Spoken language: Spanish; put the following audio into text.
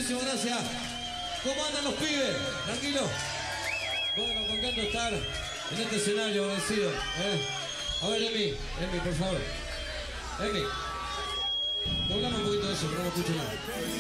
muchísimas gracias. ¿Cómo andan los pibes? ¿Tranquilo? Bueno, contento de estar en este escenario, agradecido. A ver, Emi, por favor. Emi, doblame un poquito de eso, que no me escucho nada.